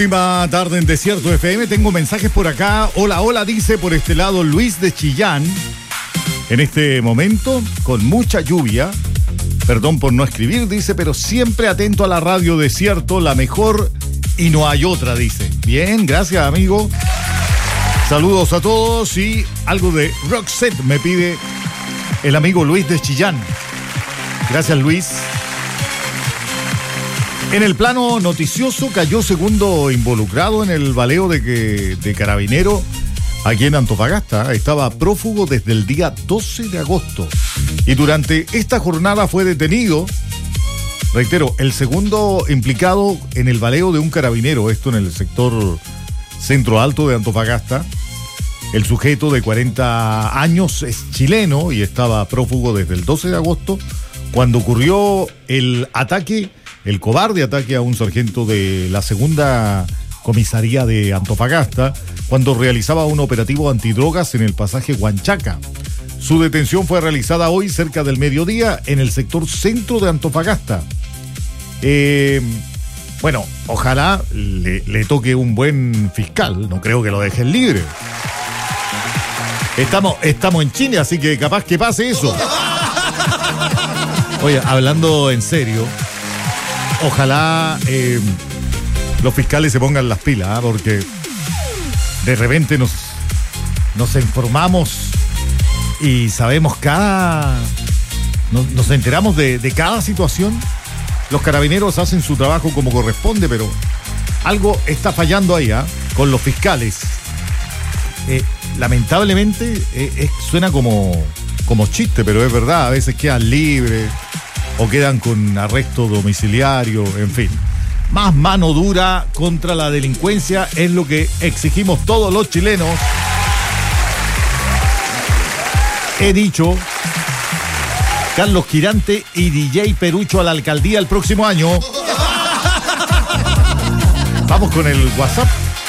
Última tarde en Desierto FM, tengo mensajes por acá. Hola, hola, dice por este lado Luis de Chillán. En este momento, con mucha lluvia, perdón por no escribir, dice, pero siempre atento a la radio Desierto, la mejor y no hay otra, dice. Bien, gracias, amigo. Saludos a todos y algo de Roxette me pide el amigo Luis de Chillán. Gracias, Luis. En el plano noticioso, cayó segundo involucrado en el baleo de carabinero aquí en Antofagasta. Estaba prófugo desde el día 12 de agosto. Y durante esta jornada fue detenido, reitero, el segundo implicado en el baleo de un carabinero, esto en el sector centro alto de Antofagasta. El sujeto de 40 años es chileno y estaba prófugo desde el 12 de agosto, cuando ocurrió el ataque, el cobarde ataque a un sargento de la segunda comisaría de Antofagasta, cuando realizaba un operativo antidrogas en el pasaje Huanchaca. Su detención fue realizada hoy cerca del mediodía en el sector centro de Antofagasta. Bueno, ojalá le toque un buen fiscal, no creo que lo dejen libre. Estamos en Chile, así que capaz que pase eso. Oye, hablando en serio, ojalá los fiscales se pongan las pilas, porque de repente nos informamos y sabemos nos enteramos de cada situación. Los carabineros hacen su trabajo como corresponde, pero algo está fallando ahí, con los fiscales. Lamentablemente suena como chiste, pero es verdad, a veces quedan libres o quedan con arresto domiciliario, en fin. Más mano dura contra la delincuencia es lo que exigimos todos los chilenos. He dicho, Carlos Quirante y DJ Perucho a la alcaldía el próximo año. Vamos con el WhatsApp.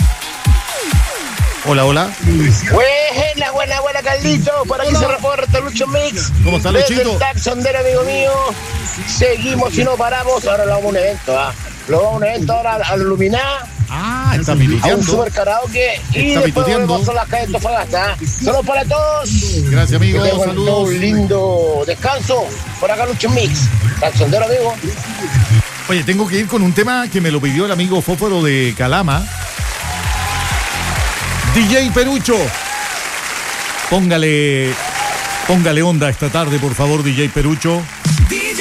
Hola, hola. Buena, Carlito. Por aquí se reporta Lucho Mix. ¿Cómo está, Luchito? Desde el Taxondero, amigo mío. Seguimos y no paramos. Ahora lo vamos a un evento, Lo vamos a un evento ahora a la Luminá. Está a un pituteando. super karaoke. Y Está después pituteando. volvemos a las calles de Antofagasta. Saludos para todos. Gracias, amigo. Que tengan Saludos. un lindo descanso. Por acá Lucho Mix. Taxondero, amigo. Oye, tengo que ir con un tema que me lo pidió el amigo Fósforo de Calama. DJ Perucho, póngale onda esta tarde, por favor, DJ Perucho.